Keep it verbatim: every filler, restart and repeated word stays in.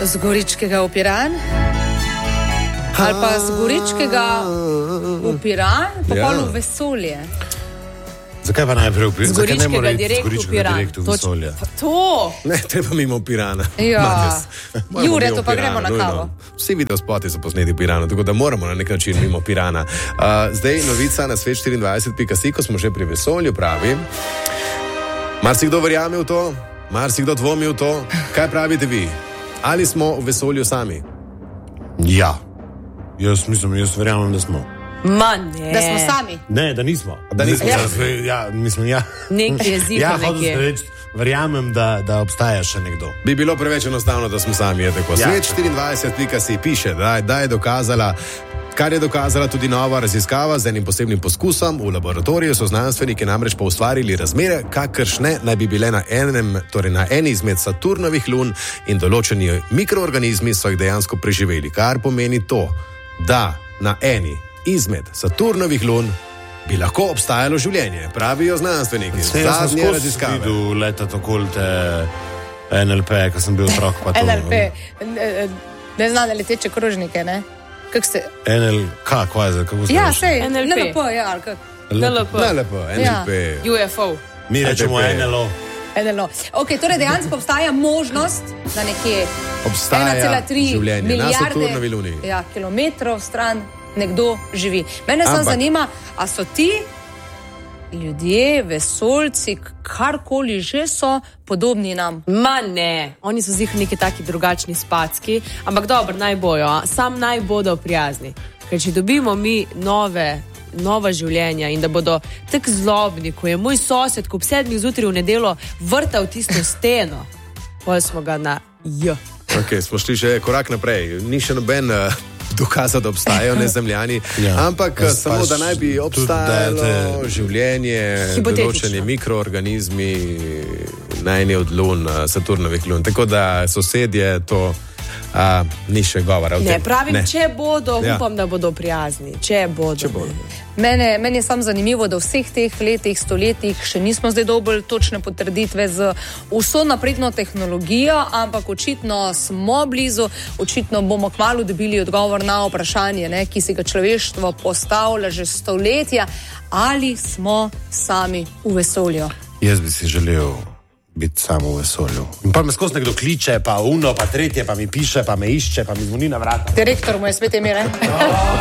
z Goričkega v Piran, ali pa z Goričkega v Piran, pa Ja. pol v vesolje. Zakaj pa najprej v Piran? Z Zakaj ne Goričkega mora iti z direkt v Goričkega Piran. direkt v Toč- vesolje? To! Ne, treba mimo Pirana. Ja. Mates. Moramo Jure, mimo to pa Pirana, gremo na nujno. kavo. Vsi videospoti so posneti v Piranu, tako da moramo na nek način mimo Pirana. Uh, zdaj novica na svet štiriindvajset pika si, ko smo že pri vesolju, pravi. Marsikdo verjame v to, marsikdo dvomi v to. Kaj pravite vi? Ali smo v vesolju sami? Ja. Jaz mislim, jaz verjamem, da smo. Ma ne. Da smo sami. Ne, da nismo. Da nismo ja. sami. Ja, mislim, ja. Nekaj je zihar, Ja, hotel nekje. sem reči, verjamem, da, da obstaja še nekdo. Bi bilo preveč enostavno, da smo sami. Je tako. Ja. Svet štiriindvajset pika si piše, da, da je dokazala, kar je dokazala tudi nova raziskava z enim posebnim poskusom. V laboratoriju so znanstveniki namreč pa ustvarili razmere, kakršne naj bi bile na, enem, torej na eni izmed Saturnovih lun in določeni mikroorganizmi so jih dejansko preživeli. Kar pomeni to, da na eni izmed Saturnovih lun bi lahko obstajalo življenje, pravijo znanstveniki. Saj jaz sem Zadnje skozi raziskave. videl letat okoli te en el pe, ko sem bil otrok. pa to. N L P, ne znane leteče krožnike, ne? Kak ste? en el ka, kaj je, kako se Ja, reče? sej, N L P. N L P, ja, ali kak? N L P. Ne lepo, N L P. U F O. Mi rečemo L P P. en el o. N L O. Ok, torej dejansko obstaja možnost, da nekje Obstaja ena cela tri življenje na milijarde Saturnovi luni. ja, kilometrov stran nekdo živi. Mene samo Ampak- zanima, a so ti ljudje, vesoljci, karkoli že so, podobni nam? Ma ne, oni so zih neki taki drugačni spacki, ampak dobro, naj bojo, a? sam naj bodo prijazni. Ker če dobimo mi nove, nova življenja in da bodo tako zlobni, ko je moj sosed, ko ob sedmih zjutraj v nedelo vrtal tisto steno, pol smo ga na J. Okay, smo šli še korak naprej. Ni še noben uh, dokaz, da obstajajo nezemljani, ja. ampak Jaz samo, pač da naj bi tudi obstajalo dajete- življenje, Hipotetično. določeni mikroorganizmi na eni od lun, uh, Saturnovih lun. Tako da sosedje to uh, ni še govora o Ne, tem. pravim, Ne. če bodo, Ja. upam, da bodo prijazni. Če bodo. Če bodo. Mene, meni je samo zanimivo, da v vseh teh letih, stoletjih še nismo zdaj dobili točne potrditve z vso napredno tehnologijo, ampak očitno smo blizu, očitno bomo kmalu dobili odgovor na vprašanje, ne, ki si ga človeštvo postavlja že stoletja, ali smo sami v vesolju. Jaz bi si želel biti samo v vesolju. In pa me skozi nekdo kliče, pa uno, pa tretje, pa mi piše, pa me išče, pa mi zvoni na vrata. Direktor mu je spet ime, ne?